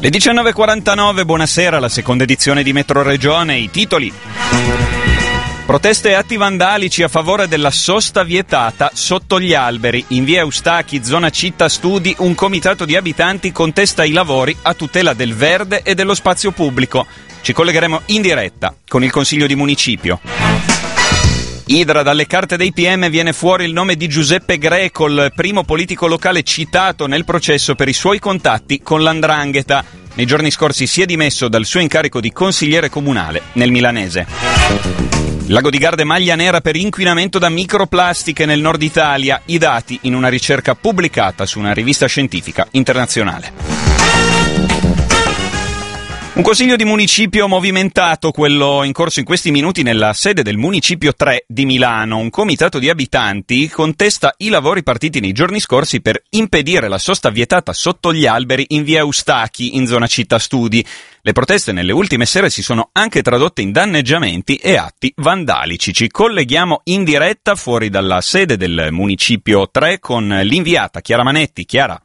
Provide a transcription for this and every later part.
Le 19.49, buonasera, la seconda edizione di Metro Regione, i titoli. Proteste e atti vandalici a favore della sosta vietata sotto gli alberi. In via Eustachi, zona Città Studi, un comitato di abitanti contesta i lavori a tutela del verde e dello spazio pubblico. Ci collegheremo in diretta con il Consiglio di Municipio. Idra, dalle carte dei PM viene fuori il nome di Giuseppe Greco, il primo politico locale citato nel processo per i suoi contatti con l''ndrangheta. Nei giorni scorsi si è dimesso dal suo incarico di consigliere comunale nel Milanese. Lago di Garda e maglia nera per inquinamento da microplastiche nel nord Italia. I dati in una ricerca pubblicata su una rivista scientifica internazionale. Un consiglio di municipio movimentato, quello in corso in questi minuti nella sede del Municipio 3 di Milano. Un comitato di abitanti contesta i lavori partiti nei giorni scorsi per impedire la sosta vietata sotto gli alberi in via Eustachi, in zona Città Studi. Le proteste nelle ultime sere si sono anche tradotte in danneggiamenti e atti vandalici. Ci colleghiamo in diretta fuori dalla sede del Municipio 3 con l'inviata Chiara Manetti. Chiara.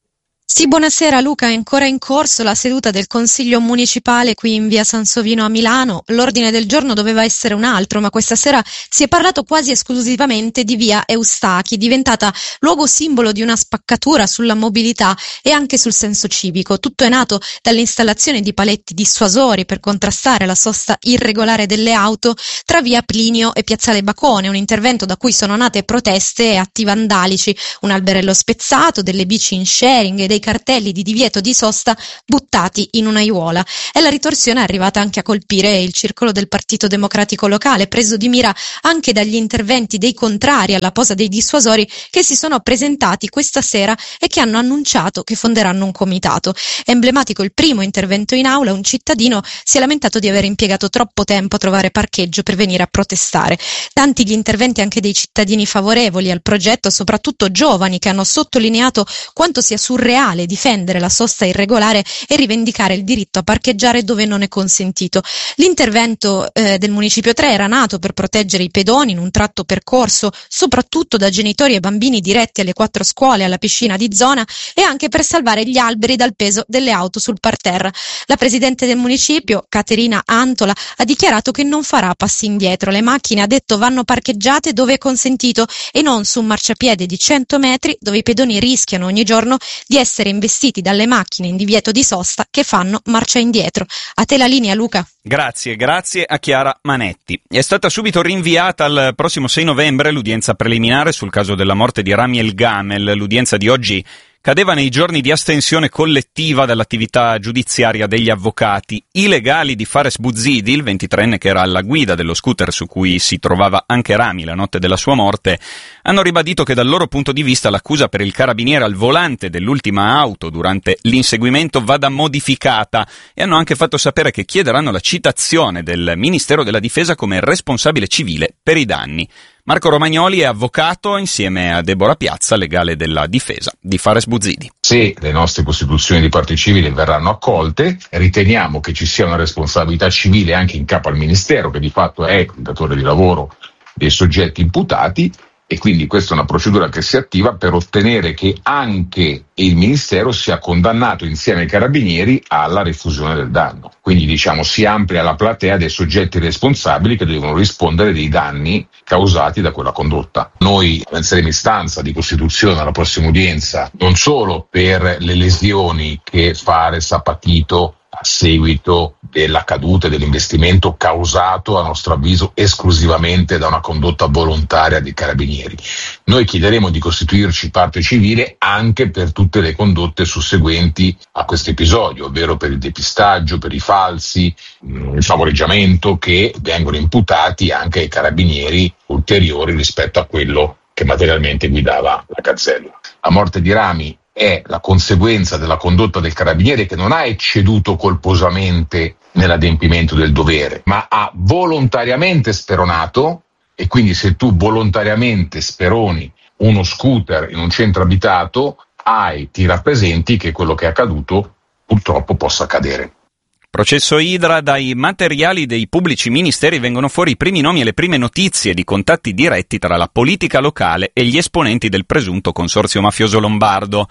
Sì, buonasera Luca, è ancora in corso la seduta del Consiglio Municipale qui in via Sansovino a Milano. L'ordine del giorno doveva essere un altro, ma questa sera si è parlato quasi esclusivamente di via Eustachi, diventata luogo simbolo di una spaccatura sulla mobilità e anche sul senso civico. Tutto è nato dall'installazione di paletti dissuasori per contrastare la sosta irregolare delle auto tra via Plinio e piazzale Bacone, un intervento da cui sono nate proteste e atti vandalici, un alberello spezzato, delle bici in sharing e dei cartelli di divieto di sosta buttati in un'aiuola. E la ritorsione è arrivata anche a colpire il circolo del Partito Democratico locale, preso di mira anche dagli interventi dei contrari alla posa dei dissuasori che si sono presentati questa sera e che hanno annunciato che fonderanno un comitato. È emblematico il primo intervento in aula, un cittadino si è lamentato di aver impiegato troppo tempo a trovare parcheggio per venire a protestare. Tanti gli interventi anche dei cittadini favorevoli al progetto, soprattutto giovani, che hanno sottolineato quanto sia surreale difendere la sosta irregolare e rivendicare il diritto a parcheggiare dove non è consentito. L'intervento del Municipio 3 era nato per proteggere i pedoni in un tratto percorso soprattutto da genitori e bambini diretti alle 4 scuole e alla piscina di zona e anche per salvare gli alberi dal peso delle auto sul parterre. La Presidente del Municipio, Caterina Antola, ha dichiarato che non farà passi indietro. Le macchine, ha detto, vanno parcheggiate dove è consentito e non su un marciapiede di 100 metri dove i pedoni rischiano ogni giorno di essere investiti dalle macchine in divieto di sosta che fanno marcia indietro. A te la linea, Luca. Grazie a Chiara Manetti. È stata subito rinviata al prossimo 6 novembre l'udienza preliminare sul caso della morte di Rami El Gamel. L'udienza di oggi cadeva nei giorni di astensione collettiva dall'attività giudiziaria degli avvocati. I legali di Fares Bouzidi, il 23enne che era alla guida dello scooter su cui si trovava anche Rami la notte della sua morte, hanno ribadito che dal loro punto di vista l'accusa per il carabiniere al volante dell'ultima auto durante l'inseguimento vada modificata e hanno anche fatto sapere che chiederanno la citazione del Ministero della Difesa come responsabile civile per i danni. Marco Romagnoli è avvocato insieme a Deborah Piazza, legale della difesa di Fares Bouzidi. Se le nostre costituzioni di parte civile verranno accolte, riteniamo che ci sia una responsabilità civile anche in capo al Ministero, che di fatto è il datore di lavoro dei soggetti imputati, e quindi questa è una procedura che si attiva per ottenere che anche il Ministero sia condannato insieme ai carabinieri alla rifusione del danno. Quindi si amplia la platea dei soggetti responsabili che devono rispondere dei danni causati da quella condotta. Noi avanzeremo istanza di costituzione alla prossima udienza non solo per le lesioni che Fares ha patito a seguito della caduta e dell'investimento causato, a nostro avviso, esclusivamente da una condotta volontaria dei carabinieri. Noi chiederemo di costituirci parte civile anche per tutte le condotte susseguenti a questo episodio, ovvero per il depistaggio, per i falsi, il favoreggiamento, che vengono imputati anche ai carabinieri ulteriori rispetto a quello che materialmente guidava la Gazzella. La morte di Rami è la conseguenza della condotta del carabiniere, che non ha ecceduto colposamente nell'adempimento del dovere, ma ha volontariamente speronato. E quindi se tu volontariamente speroni uno scooter in un centro abitato, ti rappresenti che quello che è accaduto purtroppo possa accadere. Processo Idra, dai materiali dei pubblici ministeri vengono fuori i primi nomi e le prime notizie di contatti diretti tra la politica locale e gli esponenti del presunto consorzio mafioso lombardo.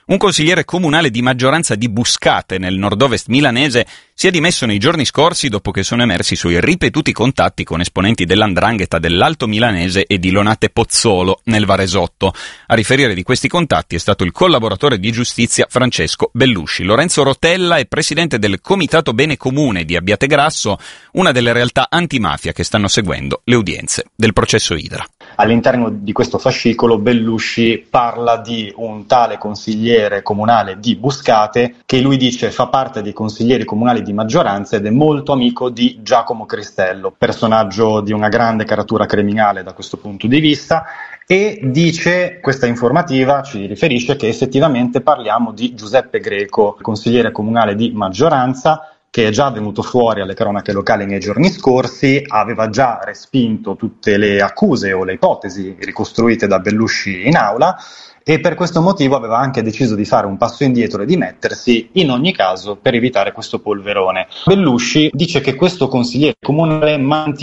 Un consigliere comunale di maggioranza di Buscate, nel nord-ovest milanese, si è dimesso nei giorni scorsi dopo che sono emersi i suoi ripetuti contatti con esponenti dell''ndrangheta dell'Alto Milanese e di Lonate Pozzolo, nel Varesotto. A riferire di questi contatti è stato il collaboratore di giustizia Francesco Bellusci. Lorenzo Rotella è presidente del Comitato Bene Comune di Abbiategrasso, una delle realtà antimafia che stanno seguendo le udienze del processo Idra. All'interno di questo fascicolo Bellusci parla di un tale consigliere comunale di Buscate che lui dice fa parte dei consiglieri comunali di maggioranza ed è molto amico di Giacomo Cristello, personaggio di una grande caratura criminale da questo punto di vista, e dice, questa informativa ci riferisce che effettivamente parliamo di Giuseppe Greco, consigliere comunale di maggioranza, che è già venuto fuori alle cronache locali nei giorni scorsi, aveva già respinto tutte le accuse o le ipotesi ricostruite da Bellusci in aula e per questo motivo aveva anche deciso di fare un passo indietro e dimettersi in ogni caso per evitare questo polverone. Bellusci dice che questo consigliere comunale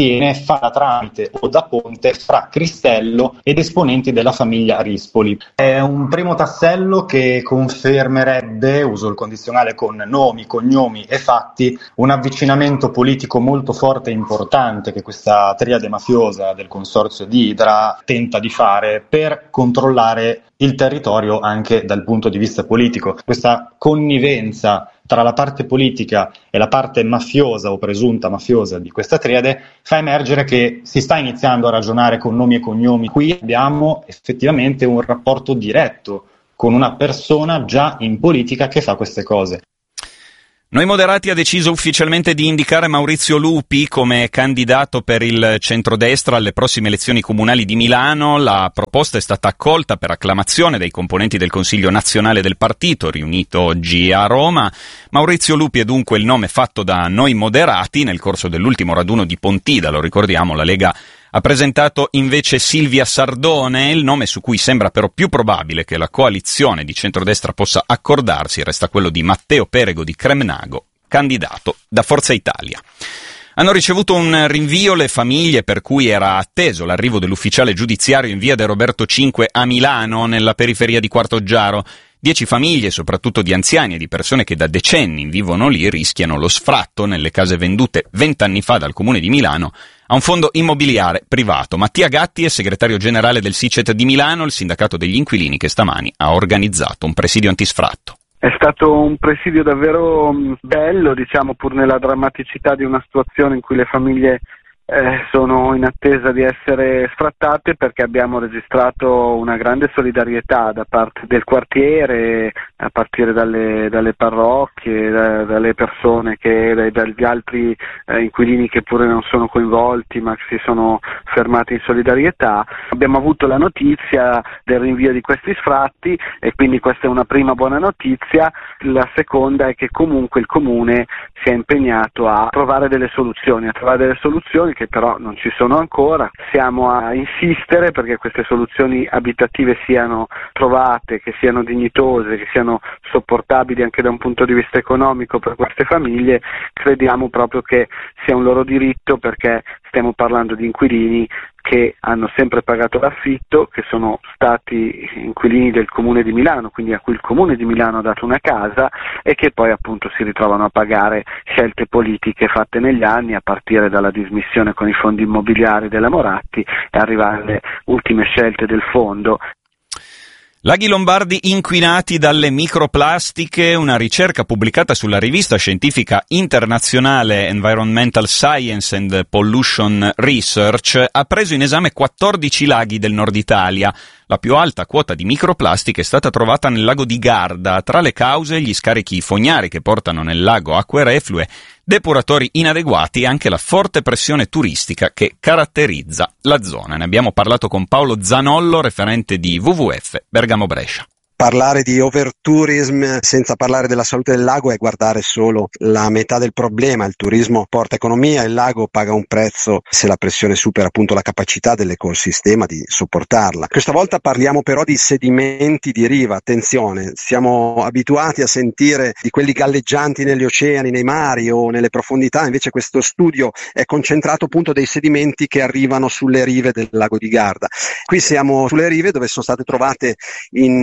fa da tramite o da ponte fra Cristello ed esponenti della famiglia Rispoli. È un primo tassello che confermerebbe, uso il condizionale con nomi, cognomi e fatti, un avvicinamento politico molto forte e importante che questa triade mafiosa del consorzio di Idra tenta di fare per controllare il territorio anche dal punto di vista politico. Questa connivenza tra la parte politica e la parte mafiosa o presunta mafiosa di questa triade fa emergere che si sta iniziando a ragionare con nomi e cognomi. Qui abbiamo effettivamente un rapporto diretto con una persona già in politica che fa queste cose. Noi Moderati ha deciso ufficialmente di indicare Maurizio Lupi come candidato per il centrodestra alle prossime elezioni comunali di Milano. La proposta è stata accolta per acclamazione dai componenti del Consiglio nazionale del partito, riunito oggi a Roma. Maurizio Lupi è dunque il nome fatto da Noi Moderati nel corso dell'ultimo raduno di Pontida, lo ricordiamo, la Lega ha presentato invece Silvia Sardone. Il nome su cui sembra però più probabile che la coalizione di centrodestra possa accordarsi resta quello di Matteo Perego di Cremnago, candidato da Forza Italia. Hanno ricevuto un rinvio le famiglie per cui era atteso l'arrivo dell'ufficiale giudiziario in via De Roberto V a Milano, nella periferia di Quartoggiaro. 10 famiglie, soprattutto di anziani e di persone che da decenni vivono lì, rischiano lo sfratto nelle case vendute 20 anni fa dal Comune di Milano a un fondo immobiliare privato. Mattia Gatti è segretario generale del SICET di Milano, il sindacato degli inquilini che stamani ha organizzato un presidio antisfratto. È stato un presidio davvero bello, diciamo, pur nella drammaticità di una situazione in cui le famiglie sono in attesa di essere sfrattate, perché abbiamo registrato una grande solidarietà da parte del quartiere, a partire dalle parrocchie, dalle persone dagli altri inquilini che pure non sono coinvolti ma che si sono fermati in solidarietà. Abbiamo avuto la notizia del rinvio di questi sfratti e quindi questa è una prima buona notizia. La seconda è che comunque il Comune si è impegnato a trovare delle soluzioni che però non ci sono ancora. Siamo a insistere perché queste soluzioni abitative siano trovate, che siano dignitose, che siano sopportabili anche da un punto di vista economico per queste famiglie. Crediamo proprio che sia un loro diritto, perché stiamo parlando di inquilini che hanno sempre pagato l'affitto, che sono stati inquilini del Comune di Milano, quindi a cui il Comune di Milano ha dato una casa e che poi appunto si ritrovano a pagare scelte politiche fatte negli anni, a partire dalla dismissione con i fondi immobiliari della Moratti e arrivare alle ultime scelte del fondo. Laghi lombardi inquinati dalle microplastiche. Una ricerca pubblicata sulla rivista scientifica internazionale Environmental Science and Pollution Research ha preso in esame 14 laghi del nord Italia. La più alta quota di microplastiche è stata trovata nel lago di Garda. Tra le cause, gli scarichi fognari che portano nel lago acque reflue, depuratori inadeguati e anche la forte pressione turistica che caratterizza la zona. Ne abbiamo parlato con Paolo Zanollo, referente di WWF Bergamo Brescia. Parlare di overtourism senza parlare della salute del lago è guardare solo la metà del problema. Il turismo porta economia, il lago paga un prezzo se la pressione supera appunto la capacità dell'ecosistema di sopportarla. Questa volta parliamo però di sedimenti di riva. Attenzione, siamo abituati a sentire di quelli galleggianti negli oceani, nei mari o nelle profondità, invece questo studio è concentrato appunto dei sedimenti che arrivano sulle rive del lago di Garda. Qui siamo sulle rive dove sono state trovate in media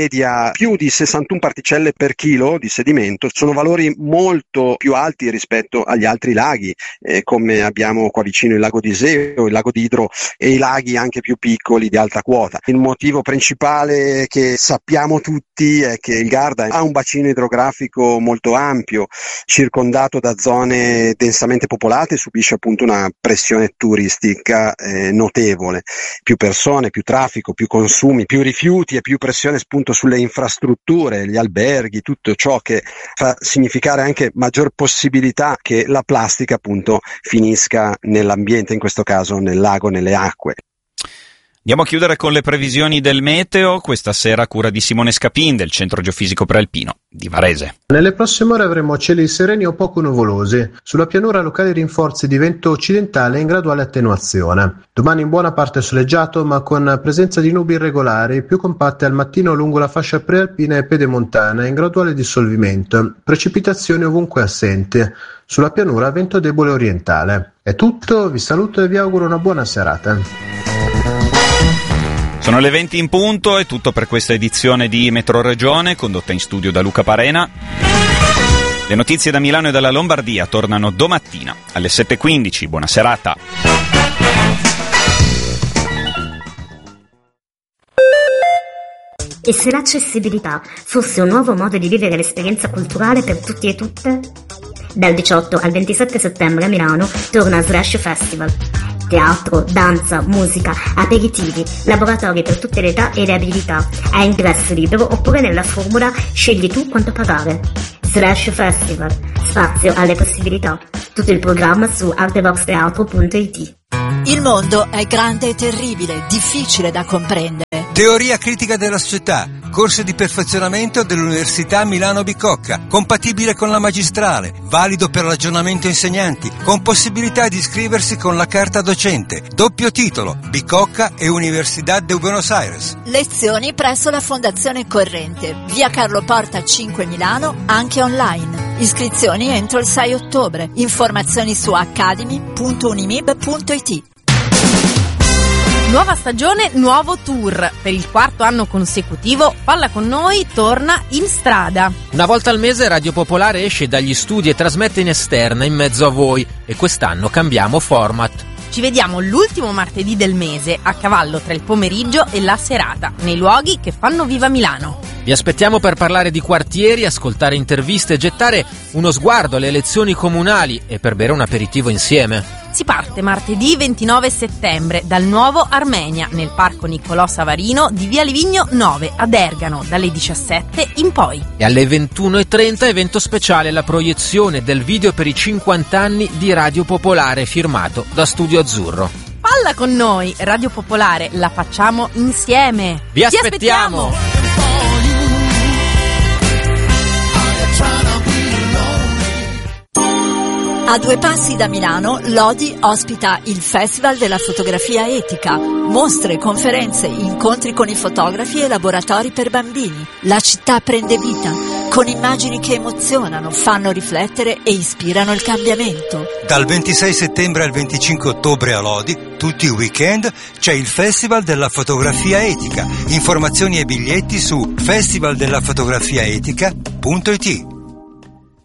media più di 61 particelle per chilo di sedimento, sono valori molto più alti rispetto agli altri laghi, come abbiamo qua vicino il lago di Iseo, il lago di Idro e i laghi anche più piccoli di alta quota. Il motivo principale che sappiamo tutti è che il Garda ha un bacino idrografico molto ampio, circondato da zone densamente popolate, subisce appunto una pressione turistica notevole, più persone, più traffico, più consumi, più rifiuti e più pressione appunto sulle infrastrutture, gli alberghi, tutto ciò che fa significare anche maggior possibilità che la plastica appunto finisca nell'ambiente, in questo caso nel lago, nelle acque. Andiamo a chiudere con le previsioni del meteo, questa sera a cura di Simone Scapin del Centro Geofisico Prealpino di Varese. Nelle prossime ore avremo cieli sereni o poco nuvolosi. Sulla pianura locali rinforzi di vento occidentale in graduale attenuazione. Domani in buona parte soleggiato, ma con presenza di nubi irregolari, più compatte al mattino lungo la fascia prealpina e pedemontana in graduale dissolvimento. Precipitazioni ovunque assenti. Sulla pianura vento debole orientale. È tutto, vi saluto e vi auguro una buona serata. Sono le 20 in punto, è tutto per questa edizione di Metro Regione, condotta in studio da Luca Parena. Le notizie da Milano e dalla Lombardia tornano domattina alle 7:15. Buona serata. E se l'accessibilità fosse un nuovo modo di vivere l'esperienza culturale per tutti e tutte? Dal 18 al 27 settembre a Milano torna Slash Festival. Teatro, danza, musica, aperitivi, laboratori per tutte le età e le abilità, a ingresso libero oppure nella formula scegli tu quanto pagare. Slash Festival, spazio alle possibilità. Tutto il programma su artevoxteatro.it. Il mondo è grande e terribile, difficile da comprendere. Teoria critica della società, corso di perfezionamento dell'Università Milano Bicocca, compatibile con la magistrale, valido per l'aggiornamento insegnanti, con possibilità di iscriversi con la carta docente, doppio titolo, Bicocca e Universidad de Buenos Aires. Lezioni presso la Fondazione Corrente, via Carlo Porta 5 Milano, anche online. Iscrizioni entro il 6 ottobre. Informazioni su academy.unimib.it. Nuova stagione, nuovo tour. Per il 4º anno consecutivo, Palla con noi torna in strada. Una volta al mese Radio Popolare esce dagli studi e trasmette in esterna in mezzo a voi, e quest'anno cambiamo format. Ci vediamo l'ultimo martedì del mese, a cavallo tra il pomeriggio e la serata, nei luoghi che fanno viva Milano. Vi aspettiamo per parlare di quartieri, ascoltare interviste e gettare uno sguardo alle elezioni comunali e per bere un aperitivo insieme. Si parte martedì 29 settembre dal Nuovo Armenia, nel Parco Niccolò Savarino di Via Livigno 9 ad Ergano, dalle 17 in poi. E alle 21:30 evento speciale, la proiezione del video per i 50 anni di Radio Popolare firmato da Studio Azzurro. Palla con noi, Radio Popolare, la facciamo insieme. Vi aspettiamo! A 2 passi da Milano, Lodi ospita il Festival della Fotografia Etica. Mostre, conferenze, incontri con i fotografi e laboratori per bambini. La città prende vita, con immagini che emozionano, fanno riflettere e ispirano il cambiamento. Dal 26 settembre al 25 ottobre a Lodi, tutti i weekend, c'è il Festival della Fotografia Etica. Informazioni e biglietti su festivaldellafotografiaetica.it.